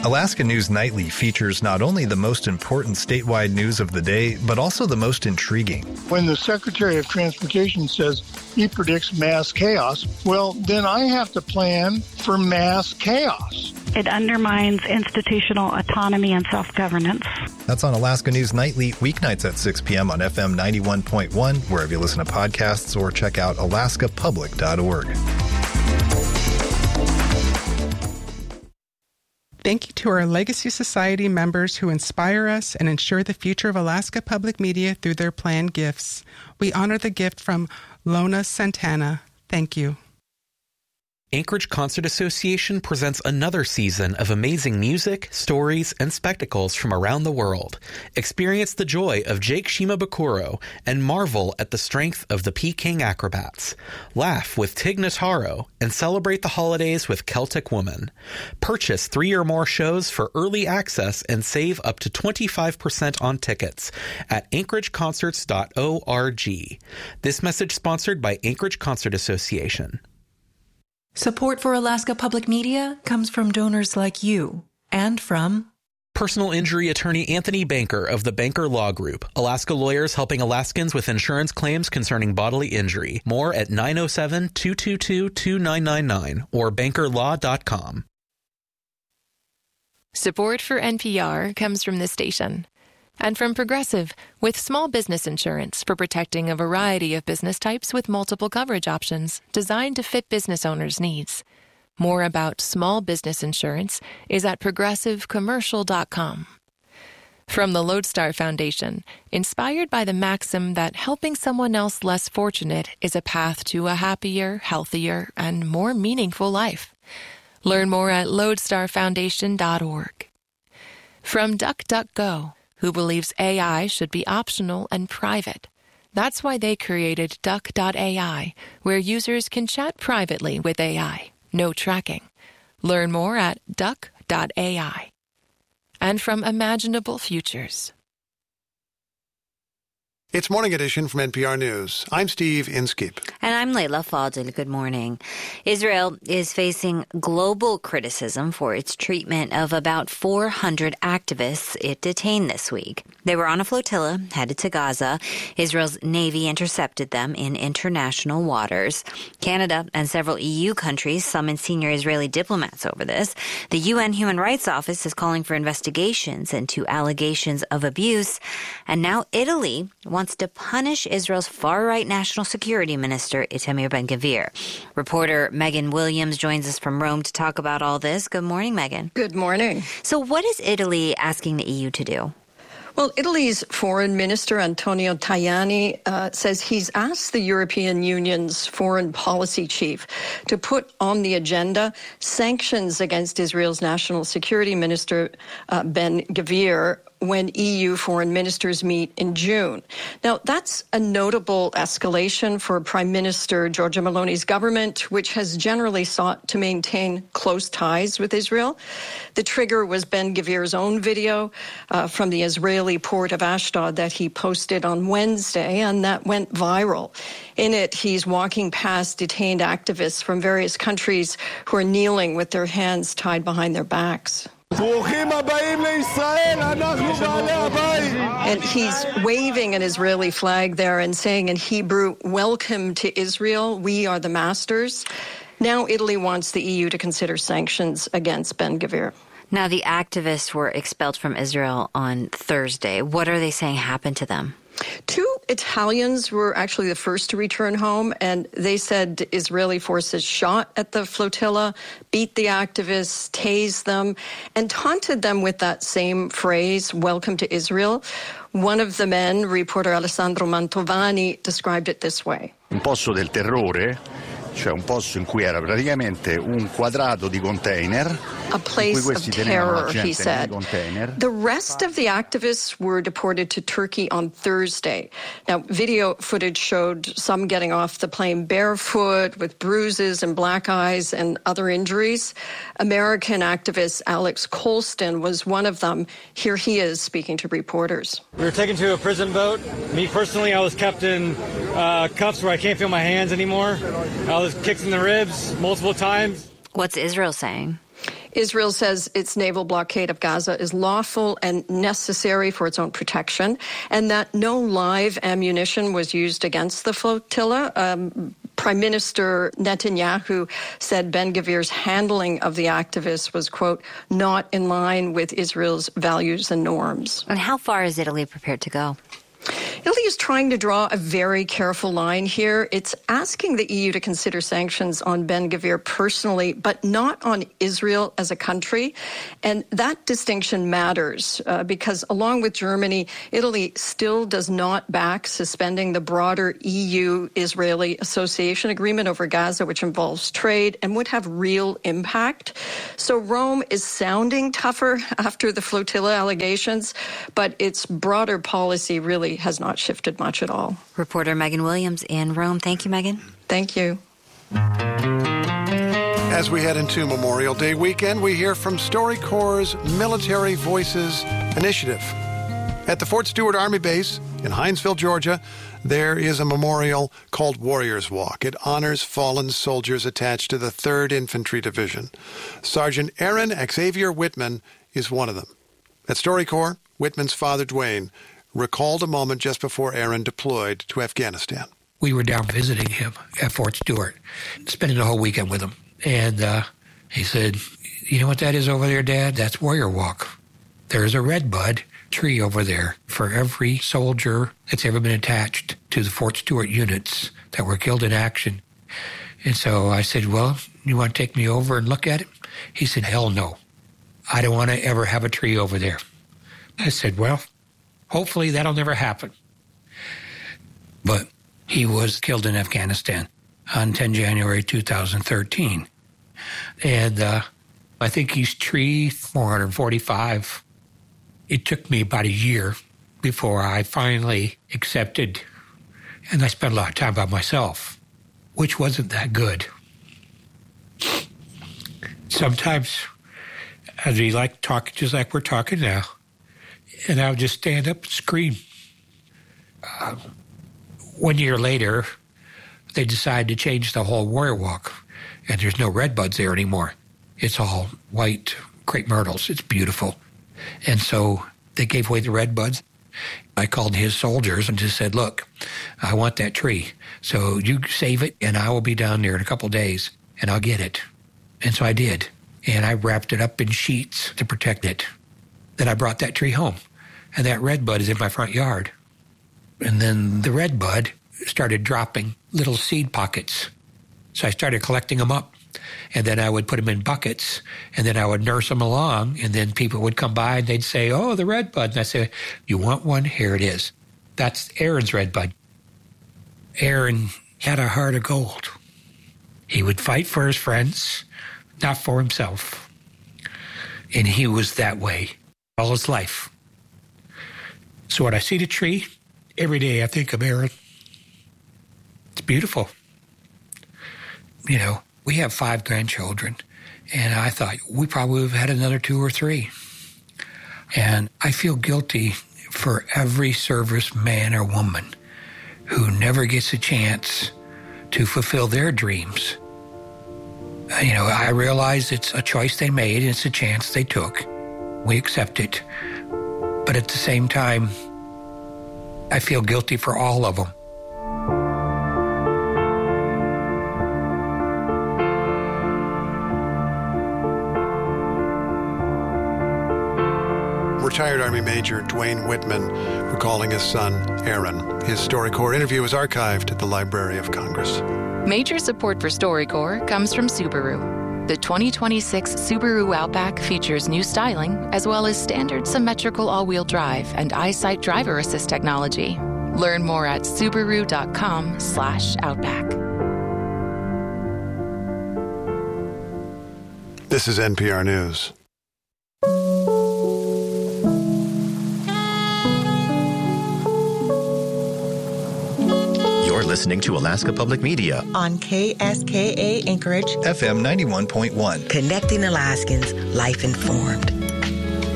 Alaska News Nightly features not only the most important statewide news of the day, but also the most intriguing. When the Secretary of Transportation says he predicts mass chaos, well, then I have to plan for mass chaos. It undermines institutional autonomy and self-governance. That's on Alaska News Nightly, weeknights at 6 p.m. on FM 91.1, wherever you listen to podcasts, or check out alaskapublic.org. Thank you to our Legacy Society members who inspire us and ensure the future of Alaska Public Media through their planned gifts. We honor the gift from Lona Santana. Thank you. Anchorage Concert Association presents another season of amazing music, stories, and spectacles from around the world. Experience the joy of Jake Shimabukuro and marvel at the strength of the Peking Acrobats. Laugh with Tig Notaro and celebrate the holidays with Celtic Woman. Purchase 3 or more shows for early access and save up to 25% on tickets at anchorageconcerts.org. This message sponsored by Anchorage Concert Association. Support for Alaska Public Media comes from donors like you and from personal injury attorney Anthony Banker of the Banker Law Group, Alaska lawyers helping Alaskans with insurance claims concerning bodily injury. More at 907-222-2999 or bankerlaw.com. Support for NPR comes from this station and from Progressive, with small business insurance for protecting a variety of business types with multiple coverage options designed to fit business owners' needs. More about small business insurance is at progressivecommercial.com. From the Lodestar Foundation, inspired by the maxim that helping someone else less fortunate is a path to a happier, healthier, and more meaningful life. Learn more at lodestarfoundation.org. From DuckDuckGo, who believes AI should be optional and private. That's why they created Duck.ai, where users can chat privately with AI. No tracking. Learn more at Duck.ai. And from Imaginable Futures. It's Morning Edition from NPR News. I'm Steve Inskeep. And I'm Layla Fadel. Good morning. Israel is facing global criticism for its treatment of about 400 activists it detained this week. They were on a flotilla headed to Gaza. Israel's Navy intercepted them in international waters. Canada and several EU countries summoned senior Israeli diplomats over this. The UN Human Rights Office is calling for investigations into allegations of abuse. And now Italy wants to punish Israel's far-right national security minister, Itamar Ben-Gvir. Reporter Megan Williams joins us from Rome to talk about all this. Good morning, Megan. Good morning. So what is Italy asking the EU to do? Well, Italy's foreign minister, Antonio Tajani, says he's asked the European Union's foreign policy chief to put on the agenda sanctions against Israel's national security minister, Ben-Gvir, when EU foreign ministers meet in June. Now, that's a notable escalation for Prime Minister Giorgia Meloni's government, which has generally sought to maintain close ties with Israel. The trigger was Ben-Gvir's own video from the Israeli port of Ashdod that he posted on Wednesday, and that went viral. In it, he's walking past detained activists from various countries who are kneeling with their hands tied behind their backs. And he's waving an Israeli flag there and saying in Hebrew, "Welcome to Israel, we are the masters." Now Italy wants the EU to consider sanctions against Ben-Gvir. Now the activists were expelled from Israel on Thursday. What are they saying happened to them? 2 Italians were actually the first to return home, and they said Israeli forces shot at the flotilla, beat the activists, tased them, and taunted them with that same phrase, "Welcome to Israel." One of the men, reporter Alessandro Mantovani, described it this way. Un posto del terrore, cioè un posto in cui era praticamente un quadrato di container. A place of terror, he said. The rest of the activists were deported to Turkey on Thursday. Now, video footage showed some getting off the plane barefoot with bruises and black eyes and other injuries. American activist Alex Colston was one of them. Here he is speaking to reporters. We were taken to a prison boat. Me personally, I was kept in cuffs where I can't feel my hands anymore. I was kicked in the ribs multiple times. What's Israel saying? Israel says its naval blockade of Gaza is lawful and necessary for its own protection, and that no live ammunition was used against the flotilla. Prime Minister Netanyahu said Ben-Gvir's handling of the activists was, quote, not in line with Israel's values and norms. And how far is Italy prepared to go? Italy is trying to draw a very careful line here. It's asking the EU to consider sanctions on Ben-Gvir personally, but not on Israel as a country. And that distinction matters because along with Germany, Italy still does not back suspending the broader EU-Israeli association agreement over Gaza, which involves trade and would have real impact. So Rome is sounding tougher after the flotilla allegations, but its broader policy really has not shifted much at all. Reporter Megan Williams in Rome. Thank you, Megan. Thank you. As we head into Memorial Day weekend, we hear from StoryCorps' Military Voices Initiative. At the Fort Stewart Army Base in Hinesville, Georgia, there is a memorial called Warriors Walk. It honors fallen soldiers attached to the 3rd Infantry Division. Sergeant Aaron Xavier Whitman is one of them. At StoryCorps, Whitman's father, Dwayne, recalled a moment just before Aaron deployed to Afghanistan. We were down visiting him at Fort Stewart, spending the whole weekend with him. And he said, you know what that is over there, Dad? That's Warrior Walk. There's a redbud tree over there for every soldier that's ever been attached to the Fort Stewart units that were killed in action. And so I said, well, you want to take me over and look at it? He said, hell no. I don't want to ever have a tree over there. I said, well, hopefully that'll never happen. But he was killed in Afghanistan on 10 January 2013. And I think he's tree 445. It took me about a year before I finally accepted, and I spent a lot of time by myself, which wasn't that good. Sometimes I'd be like talking just like we're talking now, and I would just stand up and scream. 1 year later, they decided to change the whole Warrior Walk, and there's no redbuds there anymore. It's all white crepe myrtles. It's beautiful. And so they gave away the redbuds. I called his soldiers and just said, look, I want that tree. So you save it, and I will be down there in a couple of days, and I'll get it. And so I did. And I wrapped it up in sheets to protect it. Then I brought that tree home, and that redbud is in my front yard. And then the redbud started dropping little seed pockets. So I started collecting them up, and then I would put them in buckets, and then I would nurse them along, and then people would come by, and they'd say, oh, the redbud. And I say, you want one? Here it is. That's Aaron's redbud. Aaron had a heart of gold. He would fight for his friends, not for himself. And he was that way all his life. So when I see the tree, every day I think of Aaron. It's beautiful. You know, we have 5 grandchildren, and I thought we probably would have had another 2 or 3. And I feel guilty for every service man or woman who never gets a chance to fulfill their dreams. You know, I realize it's a choice they made, it's a chance they took. We accept it. But at the same time, I feel guilty for all of them. Retired Army Major Dwayne Whitman recalling his son, Aaron. His StoryCorps interview is archived at the Library of Congress. Major support for StoryCorps comes from Subaru. The 2026 Subaru Outback features new styling, as well as standard symmetrical all-wheel drive and EyeSight driver assist technology. Learn more at Subaru.com/Outback. This is NPR News. You're listening to Alaska Public Media on KSKA Anchorage, FM 91.1. Connecting Alaskans, life informed.